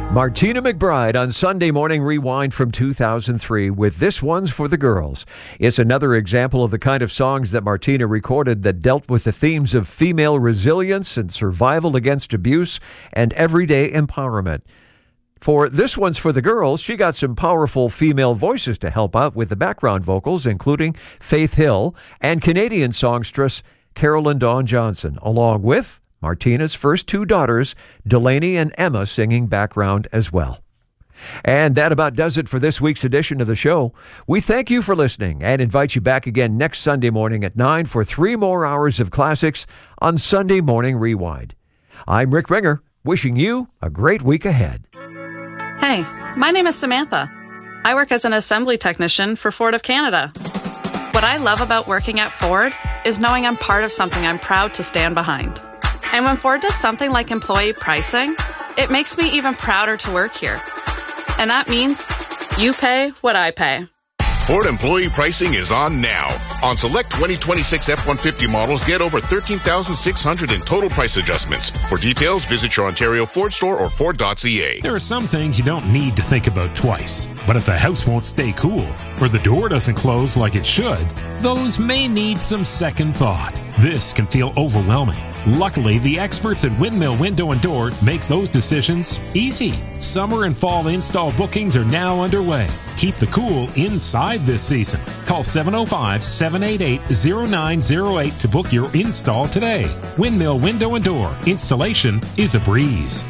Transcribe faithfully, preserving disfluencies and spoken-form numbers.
Martina McBride on Sunday Morning Rewind from two thousand three with This One's for the Girls. It's another example of the kind of songs that Martina recorded that dealt with the themes of female resilience and survival against abuse and everyday empowerment. For This One's for the Girls, she got some powerful female voices to help out with the background vocals, including Faith Hill and Canadian songstress Carolyn Dawn Johnson, along with Martina's first two daughters, Delaney and Emma, singing background as well. And that about does it for this week's edition of the show. We thank you for listening and invite you back again next Sunday morning at nine for three more hours of classics on Sunday Morning Rewind. I'm Rick Ringer, wishing you a great week ahead. Hey, my name is Samantha. I work as an assembly technician for Ford of Canada. What I love about working at Ford is knowing I'm part of something I'm proud to stand behind. And when Ford does something like employee pricing, it makes me even prouder to work here. And that means you pay what I pay. Ford employee pricing is on now. On select twenty twenty-six F one fifty models, get over thirteen thousand six hundred dollars in total price adjustments. For details, visit your Ontario Ford store or Ford dot C A. There are some things you don't need to think about twice. But if the house won't stay cool, or the door doesn't close like it should, those may need some second thought. This can feel overwhelming. Luckily, the experts at Windmill Window and Door make those decisions easy. Summer and fall install bookings are now underway. Keep the cool inside this season. Call seven oh five, seven eight eight, oh nine oh eight to book your install today. Windmill Window and Door. Installation is a breeze.